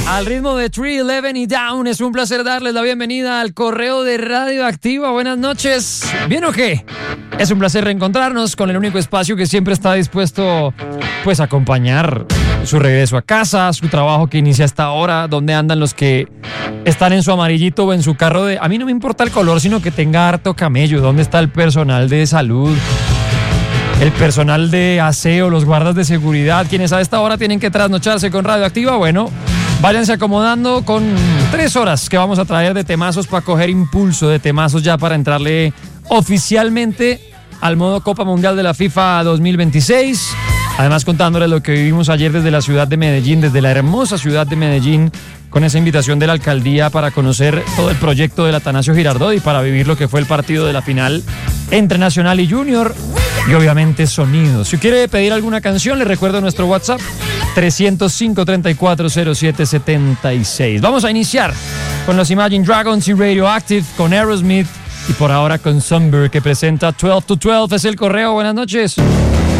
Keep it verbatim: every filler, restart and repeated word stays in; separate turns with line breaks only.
Al ritmo de tres once y Down, es un placer darles la bienvenida al correo de Radioactiva. Buenas noches. ¿Bien o qué? Es un placer reencontrarnos con el único espacio que siempre está dispuesto pues a acompañar su regreso a casa, su trabajo que inicia hasta ahora, donde andan los que están en su amarillito o en su carro de... A mí no me importa el color, sino que tenga harto camello. ¿Dónde está el personal de salud? El personal de aseo, los guardas de seguridad, quienes a esta hora tienen que trasnocharse con Radioactiva. Bueno, váyanse acomodando con tres horas que vamos a traer de temazos para coger impulso, de temazos ya para entrarle oficialmente al modo Copa Mundial de la FIFA dos mil veintiséis. Además, contándoles lo que vivimos ayer desde la ciudad de Medellín, desde la hermosa ciudad de Medellín, con esa invitación de la alcaldía para conocer todo el proyecto del Atanasio Girardot y para vivir lo que fue el partido de la final entre Nacional y Junior. Y obviamente sonidos. Si quiere pedir alguna canción, le recuerdo nuestro WhatsApp trescientos cinco, treinta y cuatro, cero siete, setenta y seis. Vamos a iniciar con los Imagine Dragons y Radioactive, con Aerosmith y por ahora con Sunburn, que presenta doce to doce. Es el correo. Buenas noches.